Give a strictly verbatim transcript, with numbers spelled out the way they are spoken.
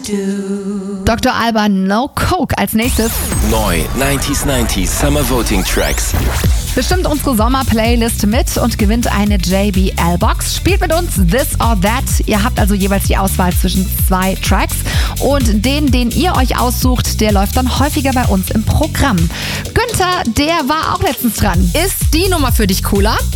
Doktor Alban, No Coke als nächstes. Neu neunzig neunzig Summer Voting Tracks. Bestimmt unsere Sommer-Playlist mit und gewinnt eine J B L-Box. Spielt mit uns This or That. Ihr habt also jeweils die Auswahl zwischen zwei Tracks. Und den, den ihr euch aussucht, der läuft dann häufiger bei uns im Programm. Günther, der war auch letztens dran. Ist die Nummer für dich cooler?